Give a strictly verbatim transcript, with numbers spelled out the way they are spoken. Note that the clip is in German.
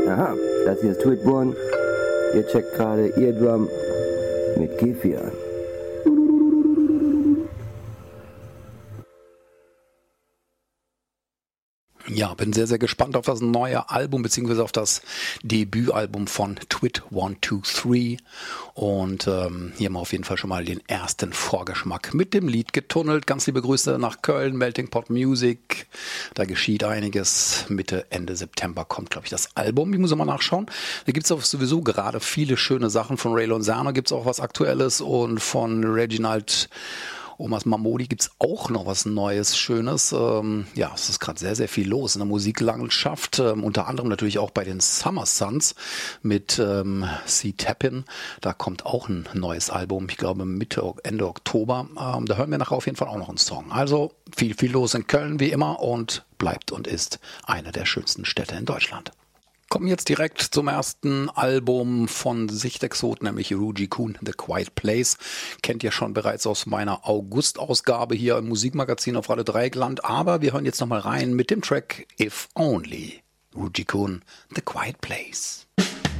Aha, das hier ist Tweet One. Ihr checkt gerade Eardrum mit G vier an. Ja, bin sehr, sehr gespannt auf das neue Album, beziehungsweise auf das Debütalbum von Twit one two three. Und ähm, hier haben wir auf jeden Fall schon mal den ersten Vorgeschmack mit dem Lied getunnelt. Ganz liebe Grüße nach Köln, Melting Pot Music. Da geschieht einiges. Mitte, Ende September kommt, glaube ich, das Album. Ich muss mal nachschauen. Da gibt es auch sowieso gerade viele schöne Sachen. Von Ray Lonzano gibt es auch was Aktuelles und von Reginald Omas Mamodi gibt's auch noch was Neues, Schönes. Ähm, ja, es ist gerade sehr, sehr viel los in der Musiklandschaft. Ähm, unter anderem natürlich auch bei den Summer Suns mit ähm, C. Tappin. Da kommt auch ein neues Album, ich glaube Mitte, Ende Oktober. Ähm, da hören wir nachher auf jeden Fall auch noch einen Song. Also viel, viel los in Köln wie immer und bleibt und ist eine der schönsten Städte in Deutschland. Kommen jetzt direkt zum ersten Album von Sichtexot, nämlich Ruji Kuhn, The Quiet Place. Kennt ihr schon bereits aus meiner August-Ausgabe hier im Musikmagazin auf Radio Dreieckland. Aber wir hören jetzt nochmal rein mit dem Track If Only. Ruji Kuhn, The Quiet Place.